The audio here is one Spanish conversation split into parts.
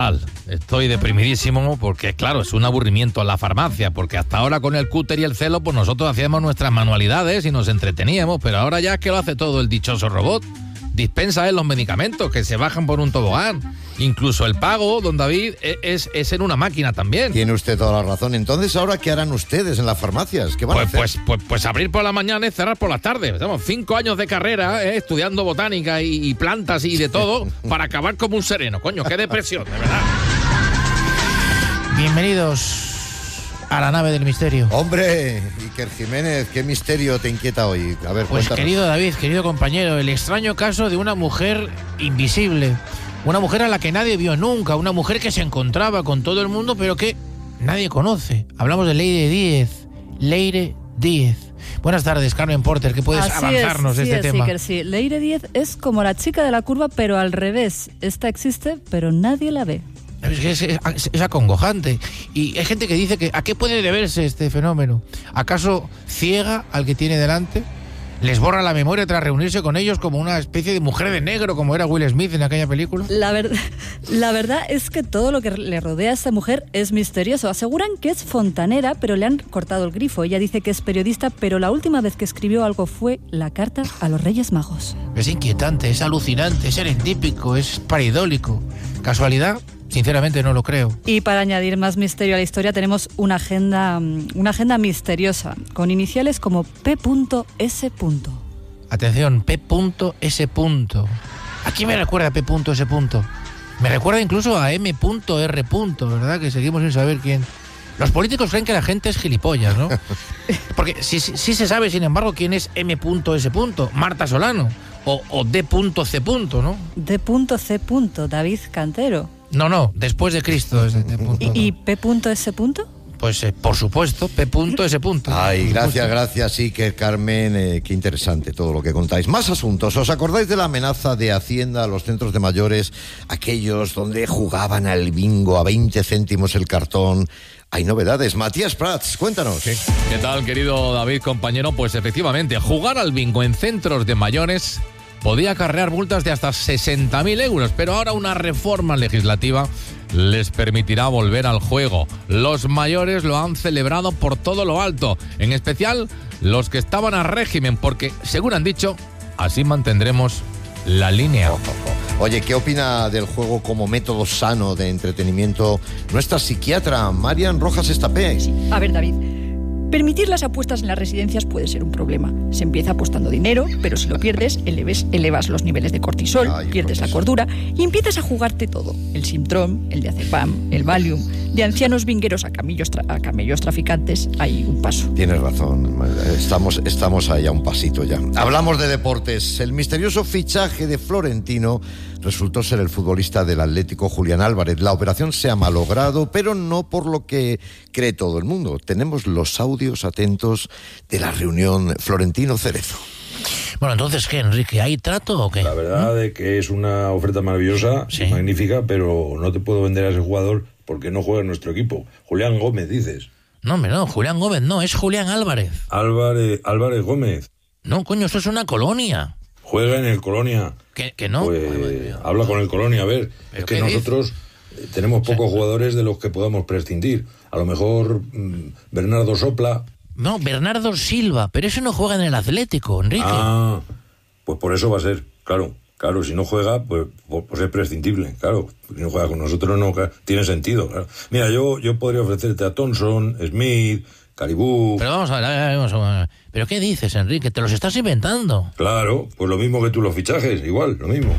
fatal. Estoy deprimidísimo porque, claro, es un aburrimiento la farmacia, porque hasta ahora con el cúter y el celo, pues nosotros hacíamos nuestras manualidades y nos entreteníamos, pero ahora ya es que lo hace todo el dichoso robot. Dispensa los medicamentos que se bajan por un tobogán. Incluso el pago, don David, es en una máquina también. Tiene usted toda la razón. Entonces, ¿ahora qué harán ustedes en las farmacias? ¿Qué van a hacer? Pues abrir por la mañana y cerrar por las tardes. Estamos 5 años de carrera estudiando botánica y plantas y de todo para acabar como un sereno. Coño, qué depresión, de verdad. Bienvenidos a la nave del misterio. Hombre, Iker Jiménez, ¿qué misterio te inquieta hoy? A ver, pues cuéntanos. Querido David, querido compañero, el extraño caso de una mujer invisible. Una mujer a la que nadie vio nunca. Una mujer que se encontraba con todo el mundo, pero que nadie conoce. Hablamos de Leire Díez. Leire Díez. Buenas tardes, Carmen Porter. ¿Qué puedes avanzarnos de este tema? Sí, Leire Díez es como la chica de la curva, pero al revés. Esta existe, pero nadie la ve. Es acongojante. Y hay gente que dice que ¿a qué puede deberse este fenómeno? ¿Acaso ciega al que tiene delante? ¿Les borra la memoria tras reunirse con ellos como una especie de mujer de negro, como era Will Smith en aquella película? La verdad es que todo lo que le rodea a esta mujer es misterioso. Aseguran que es fontanera, pero le han cortado el grifo. Ella dice que es periodista, pero la última vez que escribió algo fue la carta a los Reyes Magos. Es inquietante, es alucinante, es serendípico, es paridólico. ¿Casualidad? Sinceramente no lo creo. Y para añadir más misterio a la historia tenemos una agenda misteriosa, con iniciales como P.S. Atención, P.S. ¿A quién me recuerda P.S.? Me recuerda incluso a M.R. ¿Verdad? Que seguimos sin saber quién. Los políticos creen que la gente es gilipollas, ¿no? Porque sí se sabe, sin embargo, quién es M.S. Marta Solano. O D.C. ¿no? D.C. David Cantero. No, después de Cristo es de punto. ¿Y P.S.? Pues por supuesto, P.S. Ay, gracias, Iker, Carmen, qué interesante todo lo que contáis. Más asuntos, ¿os acordáis de la amenaza de Hacienda a los centros de mayores, aquellos donde jugaban al bingo a 20 céntimos el cartón? Hay novedades. Matías Prats, cuéntanos. ¿Qué tal, querido David, compañero? Pues efectivamente, jugar al bingo en centros de mayores podía acarrear multas de hasta 60.000 euros, pero ahora una reforma legislativa les permitirá volver al juego. Los mayores lo han celebrado por todo lo alto, en especial los que estaban a régimen, porque, según han dicho, así mantendremos la línea. Oye, ¿qué opina del juego como método sano de entretenimiento nuestra psiquiatra Marian Rojas Estapé? A ver, David, permitir las apuestas en las residencias puede ser un problema. Se empieza apostando dinero, pero si lo pierdes, elevas los niveles de cortisol, pierdes la cordura y empiezas a jugarte todo. El Simtrom, el diazepam, el Valium. De ancianos vingueros a camellos traficantes hay un paso. Tienes razón, estamos ahí a un pasito ya. Hablamos de deportes. El misterioso fichaje de Florentino resultó ser el futbolista del Atlético Julián Álvarez. La operación se ha malogrado, pero no por lo que cree todo el mundo. Tenemos los audios atentos de la reunión Florentino-Cerezo. Bueno, entonces, ¿qué, Enrique? ¿Hay trato o qué? La verdad es que es una oferta maravillosa, sí, magnífica, pero no te puedo vender a ese jugador porque no juega en nuestro equipo. Julián Gómez, dices. No, hombre, no, Julián Gómez no, es Julián Álvarez. Álvarez Gómez. No, coño, eso es una colonia. Juega en el Colonia. ¿Que no? Pues habla con el Colonia, a ver. Es que nosotros tenemos pocos jugadores de los que podamos prescindir. A lo mejor Bernardo Sopla. No, Bernardo Silva, pero ese no juega en el Atlético, Enrique. Ah, pues por eso va a ser, claro, si no juega, pues es prescindible, claro. Si no juega con nosotros no tiene sentido, claro. Mira, yo podría ofrecerte a Thompson, Smith, Caribú. Pero vamos a ver. ¿Pero qué dices, Enrique? ¿Te los estás inventando? Claro, pues lo mismo que tú los fichajes, igual, lo mismo.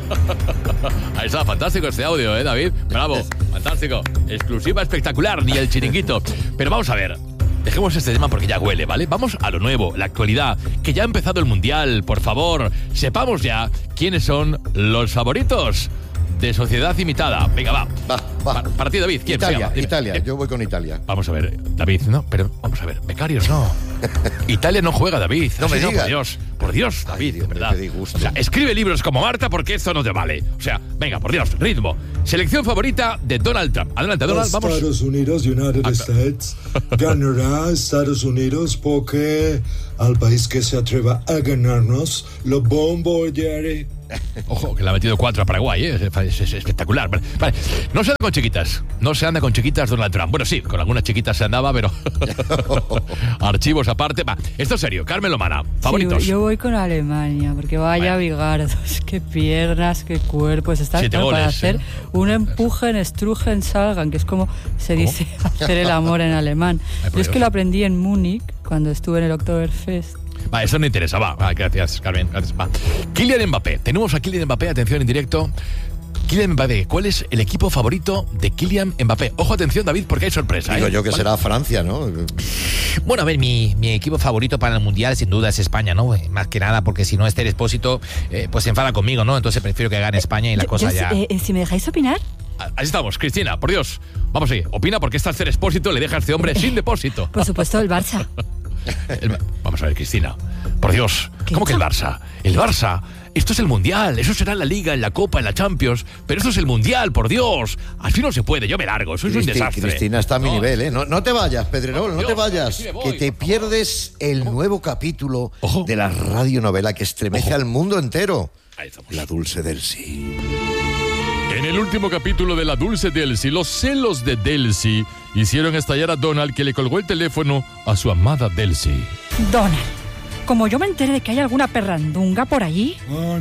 Ahí está, fantástico este audio, David. Bravo, fantástico. Exclusiva espectacular, ni el chiringuito. Pero vamos a ver. Dejemos este tema porque ya huele, ¿vale? Vamos a lo nuevo, la actualidad, que ya ha empezado el Mundial, por favor. Sepamos ya quiénes son los favoritos de Sociedad Imitada. Venga, va. Para ti, David, ¿quién? Italia, yo voy con Italia. Vamos a ver, David, no, pero vamos a ver, becarios no. Italia no juega, David. No me digas. Por Dios, David, Dios de mío, verdad. qué disgusto. O sea, escribe libros como Marta porque esto no te vale. O sea, venga, por Dios, ritmo. Selección favorita de Donald Trump. Adelante, Donald, vamos. Estados Unidos, United States, ganará Estados Unidos porque al país que se atreva a ganarnos lo bombardearé. Ojo, que le ha metido 4 a Paraguay, ¿eh? Es espectacular. Vale. No se anda con chiquitas. No se anda con chiquitas Donald Trump. Bueno, sí, con algunas chiquitas se andaba, pero archivos aparte. Va, esto es serio. Carmen Lomana, favoritos. Sí, yo voy con Alemania, porque vaya bigardos, qué piernas, qué cuerpos. Está 7 goles, para hacer un empuje, strugen, salgan, que es como se dice hacer el amor en alemán. Yo es que lo aprendí en Múnich, cuando estuve en el Oktoberfest. Va, eso no interesa, va, gracias, Carmen, gracias, va. Kylian Mbappé, tenemos a Kylian Mbappé, atención en directo. Kylian Mbappé, ¿cuál es el equipo favorito de Kylian Mbappé? Ojo, atención, David, porque hay sorpresa. Digo yo que será Francia, ¿no? Bueno, a ver, mi equipo favorito para el Mundial sin duda es España, ¿no? Más que nada porque si no Esther Expósito pues se enfada conmigo, ¿no? Entonces prefiero que gane España y la cosa ya... Si me dejáis opinar... Así estamos, Cristina, por Dios. Vamos ahí, opina porque esta Esther Expósito le deja a este hombre sin depósito. Por supuesto, el Barça. Vamos a ver, Cristina, por Dios, ¿cómo que el Barça? El Barça, esto es el Mundial, eso será en la Liga, en la Copa, en la Champions, pero esto es el Mundial, por Dios, así no se puede, yo me largo, eso es un desastre. Cristina está a mi nivel, ¿eh? No te vayas, Pedrerol, no te vayas, me voy. que te pierdes el nuevo capítulo de la radionovela que estremece al mundo entero. Ahí estamos. La Dulce Delcy. En el último capítulo de La Dulce Delcy, los celos de Delcy hicieron estallar a Donald, que le colgó el teléfono a su amada Delcy. Donald, como yo me entere de que hay alguna perrandunga por allí... Oh,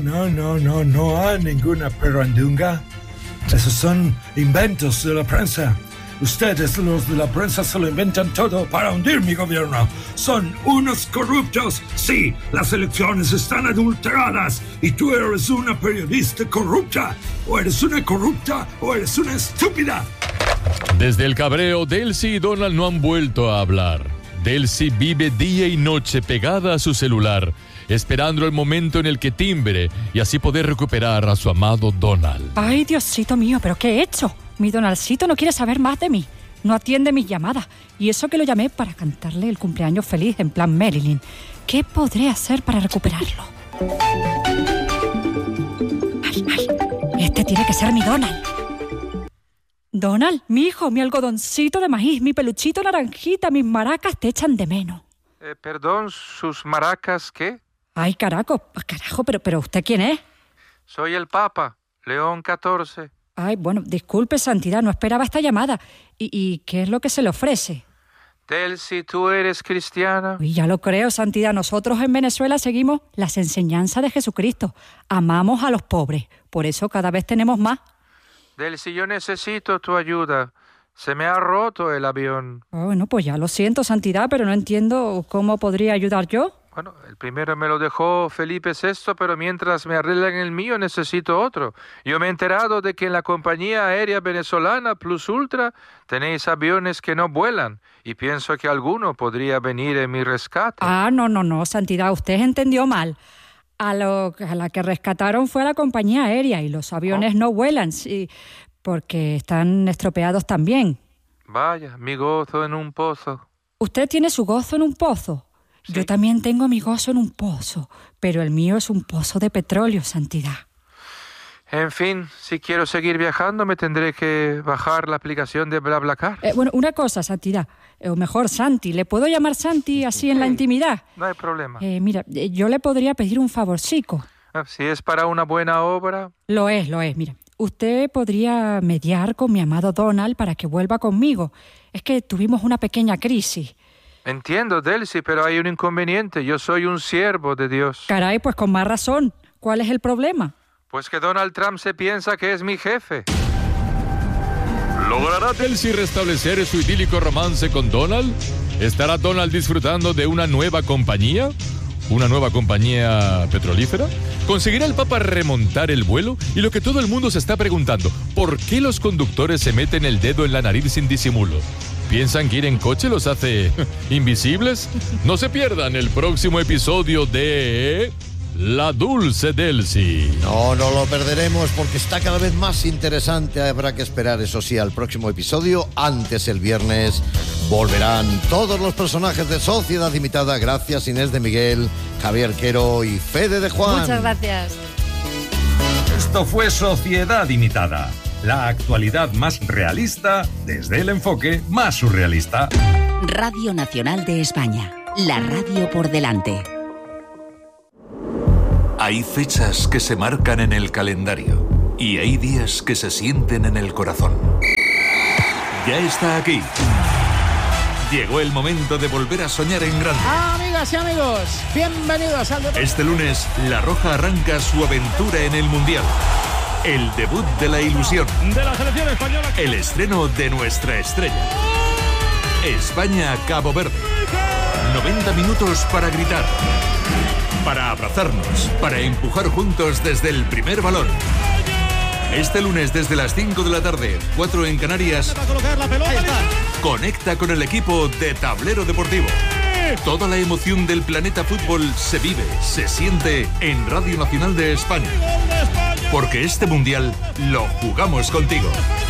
no hay ninguna perrandunga. Esos son inventos de la prensa. Ustedes, los de la prensa, se lo inventan todo para hundir mi gobierno. Son unos corruptos. Sí, las elecciones están adulteradas y tú eres una periodista corrupta. O eres una corrupta o eres una estúpida. Desde el cabreo, Delcy y Donald no han vuelto a hablar. Delcy vive día y noche pegada a su celular, esperando el momento en el que timbre y así poder recuperar a su amado Donald. Ay, Diosito mío, ¿pero qué he hecho? Mi Donaldcito no quiere saber más de mí. No atiende mis llamadas. Y eso que lo llamé para cantarle el cumpleaños feliz en plan Marilyn. ¿Qué podré hacer para recuperarlo? Ay, este tiene que ser mi Donald. Donald, mi hijo, mi algodoncito de maíz, mi peluchito naranjita, mis maracas te echan de menos. Perdón, ¿sus maracas qué? Ay, carajo, pero ¿usted quién es? Soy el Papa, León XIV. Ay, bueno, disculpe, Santidad, no esperaba esta llamada. ¿Y qué es lo que se le ofrece? Delcy, ¿tú eres cristiana? Uy, ya lo creo, Santidad. Nosotros en Venezuela seguimos las enseñanzas de Jesucristo. Amamos a los pobres. Por eso cada vez tenemos más. Delcy, yo necesito tu ayuda. Se me ha roto el avión. Bueno, pues ya lo siento, Santidad, pero no entiendo cómo podría ayudar yo. Bueno, el primero me lo dejó Felipe VI, pero mientras me arreglan el mío necesito otro. Yo me he enterado de que en la compañía aérea venezolana Plus Ultra tenéis aviones que no vuelan y pienso que alguno podría venir en mi rescate. Ah, no, Santidad, usted entendió mal. A la que rescataron fue a la compañía aérea y los aviones no vuelan, sí, porque están estropeados también. Vaya, mi gozo en un pozo. ¿Usted tiene su gozo en un pozo? Sí. Yo también tengo mi gozo en un pozo, pero el mío es un pozo de petróleo, Santidad. En fin, si quiero seguir viajando me tendré que bajar la aplicación de BlaBlaCar. Bueno, una cosa, Santidad, o mejor Santi, ¿le puedo llamar Santi así en la intimidad? No hay problema. Mira, yo le podría pedir un favorcico. Si es para una buena obra... Lo es, mira. Usted podría mediar con mi amado Donald para que vuelva conmigo. Es que tuvimos una pequeña crisis. Entiendo, Delcy, pero hay un inconveniente. Yo soy un siervo de Dios. Caray, pues con más razón. ¿Cuál es el problema? Pues que Donald Trump se piensa que es mi jefe. ¿Logrará Delcy restablecer su idílico romance con Donald? ¿Estará Donald disfrutando de una nueva compañía? ¿Una nueva compañía petrolífera? ¿Conseguirá el Papa remontar el vuelo? Y lo que todo el mundo se está preguntando, ¿por qué los conductores se meten el dedo en la nariz sin disimulo? ¿Piensan que ir en coche los hace invisibles? No se pierdan el próximo episodio de La Dulce Delcy. No lo perderemos porque está cada vez más interesante. Habrá que esperar, eso sí, al próximo episodio, antes el viernes Volverán todos los personajes de Sociedad Limitada. Gracias Inés de Miguel, Javier Quero y Fede de Juan. Muchas gracias. Esto fue Sociedad Limitada, la actualidad más realista desde el enfoque más surrealista. Radio Nacional de España, la radio por delante. Hay fechas que se marcan en el calendario y hay días que se sienten en el corazón. Ya está aquí. Llegó el momento de volver a soñar en grande. Amigas y amigos, bienvenidos al deporte. Este lunes, La Roja arranca su aventura en el Mundial. El debut de la ilusión. De la selección española. El estreno de nuestra estrella. España-Cabo Verde. 90 minutos para gritar, para abrazarnos, para empujar juntos desde el primer balón. Este lunes desde las 5 de la tarde, 4 en Canarias, conecta con el equipo de Tablero Deportivo. Toda la emoción del planeta fútbol se vive, se siente en Radio Nacional de España. Porque este mundial lo jugamos contigo.